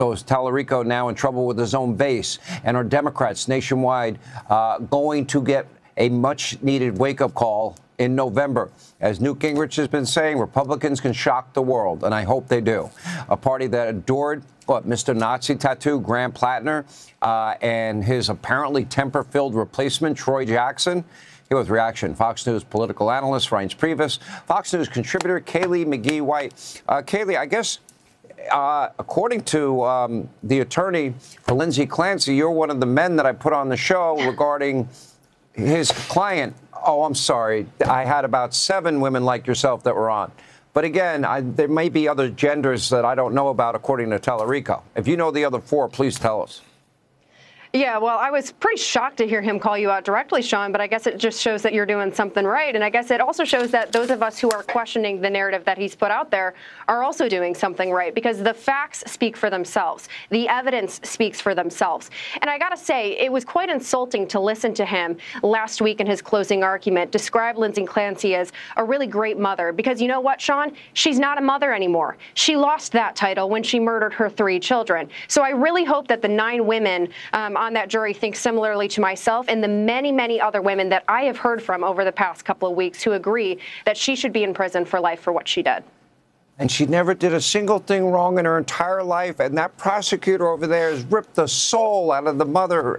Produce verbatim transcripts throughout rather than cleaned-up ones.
Is Tallarico now in trouble with his own base? And are Democrats nationwide uh, going to get a much-needed wake-up call in November? As Newt Gingrich has been saying, Republicans can shock the world, and I hope they do. A party that adored what, Mister Nazi Tattoo, Graham Plattner, uh, and his apparently temper-filled replacement, Troy Jackson. Here with reaction, Fox News political analyst Reince Priebus, Fox News contributor Kayleigh McGee-White. Uh, Kayleigh, I guess Uh, according to um, the attorney for Lindsay Clancy, you're one of the men that I put on the show regarding his client. Oh, I'm sorry. I had about seven women like yourself that were on. But again, I, there may be other genders that I don't know about, according to Tallarico. If you know the other four, please tell us. Yeah, well, I was pretty shocked to hear him call you out directly, Sean, but I guess it just shows that you're doing something right. And I guess it also shows that those of us who are questioning the narrative that he's put out there are also doing something right, because the facts speak for themselves. The evidence speaks for themselves. And I got to say, it was quite insulting to listen to him last week in his closing argument describe Lindsay Clancy as a really great mother, because you know what, Sean? She's not a mother anymore. She lost that title when she murdered her three children. So I really hope that the nine women um, on that jury think similarly to myself and the many, many other women that I have heard from over the past couple of weeks who agree that she should be in prison for life for what she did. And she never did a single thing wrong in her entire life. And that prosecutor over there has ripped the soul out of the mother.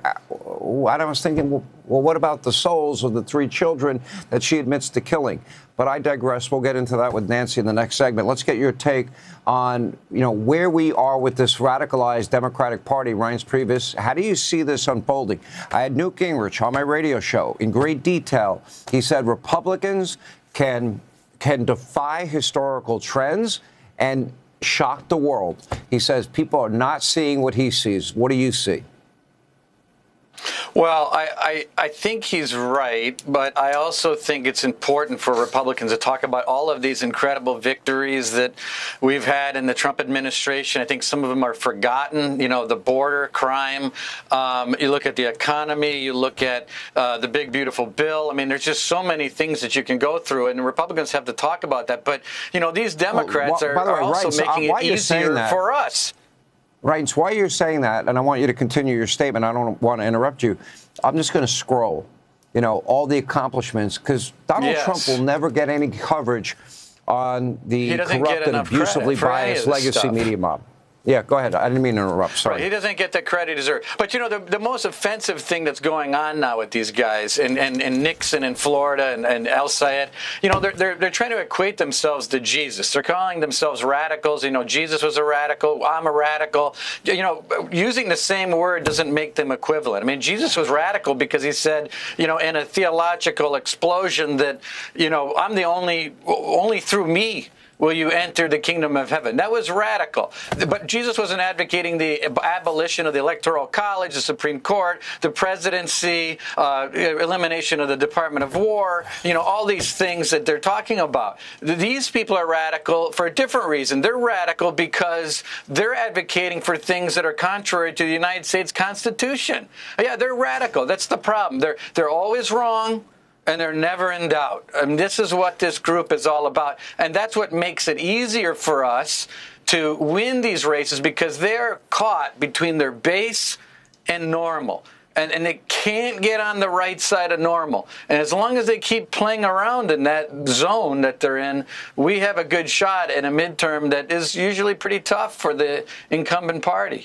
I was thinking, well, what about the souls of the three children that she admits to killing? But I digress. We'll get into that with Nancy in the next segment. Let's get your take on, you know, where we are with this radicalized Democratic Party. Reince Priebus, how do you see this unfolding? I had Newt Gingrich on my radio show in great detail. He said Republicans can can defy historical trends and shock the world. He says people are not seeing what he sees. What do you see? Well, I, I, I think he's right, but I also think it's important for Republicans to talk about all of these incredible victories that we've had in the Trump administration. I think some of them are forgotten. You know, the border crime. Um, you look at the economy. You look at uh, the big, beautiful bill. I mean, there's just so many things that you can go through, and Republicans have to talk about that. But, you know, these Democrats well, well, are, way, are also right, making so, uh, it easier for us. Reince, why you're saying that, and I want you to continue your statement. I don't want to interrupt you. I'm just going to scroll, you know, all the accomplishments, because Donald yes. Trump will never get any coverage on the corrupt and abusively biased legacy stuff. media mob. Yeah, go ahead. I didn't mean to interrupt. Sorry. Right. He doesn't get the credit he deserves. But, you know, the, the most offensive thing that's going on now with these guys, and, and, and Nixon in Florida and, and El Sayed, you know, they're, they're, they're trying to equate themselves to Jesus. They're calling themselves radicals. You know, Jesus was a radical. I'm a radical. You know, using the same word doesn't make them equivalent. I mean, Jesus was radical because he said, you know, in a theological explosion that, you know, I'm the only, only through me will you enter the kingdom of heaven. That was radical. But Jesus wasn't advocating the abolition of the Electoral College, the Supreme Court, the presidency, uh, elimination of the Department of War, you know, all these things that they're talking about. These people are radical for a different reason. They're radical because they're advocating for things that are contrary to the United States Constitution. Yeah, they're radical. That's the problem. They're, they're always wrong. And they're never in doubt. And this is what this group is all about. And that's what makes it easier for us to win these races, because they're caught between their base and normal. And, and they can't get on the right side of normal. And as long as they keep playing around in that zone that they're in, we have a good shot in a midterm that is usually pretty tough for the incumbent party.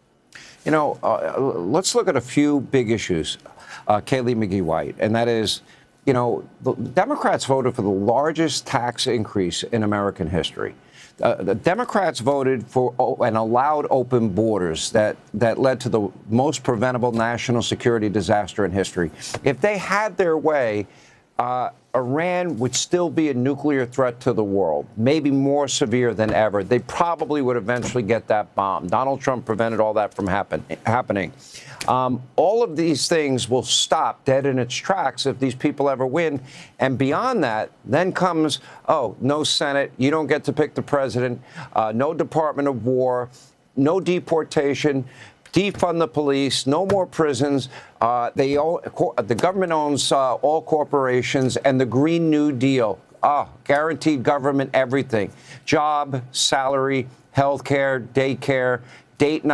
You know, uh, let's look at a few big issues, uh, Kayleigh McGee-White, and that is, you know, the Democrats voted for the largest tax increase in American history. Uh, the Democrats voted for oh, and allowed open borders that, that led to the most preventable national security disaster in history. If they had their way, uh, Iran would still be a nuclear threat to the world, maybe more severe than ever. They probably would eventually get that bomb. Donald Trump prevented all that from happen, happening. Um, all of these things will stop dead in its tracks if these people ever win. And beyond that, then comes, oh, no Senate, you don't get to pick the president, uh, no Department of War, no deportation, defund the police, no more prisons. Uh, they all, the government owns uh, all corporations, and the Green New Deal. Ah, guaranteed government everything. Job, salary, health care, daycare, date